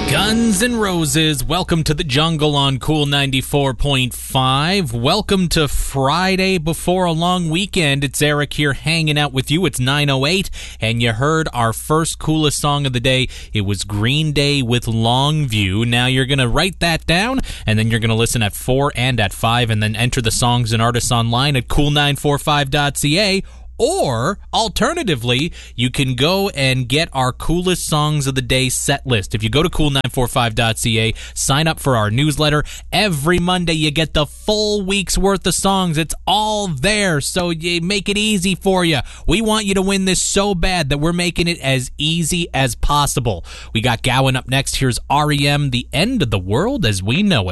Guns N' Roses, welcome to the jungle on Cool 94.5. Welcome to Friday before a long weekend. It's Eric here hanging out with you. It's 9:08, and you heard our first coolest song of the day. It was Green Day with Longview. Now you're going to write that down, and then you're going to listen at 4 and at 5, and then enter the songs and artists online at cool945.ca. Or, alternatively, you can go and get our coolest songs of the day set list. If you go to cool945.ca, sign up for our newsletter. Every Monday you get the full week's worth of songs. It's all there, so you make it easy for you. We want you to win this so bad that we're making it as easy as possible. We got Gowan up next. Here's REM, The End of the World as We Know It.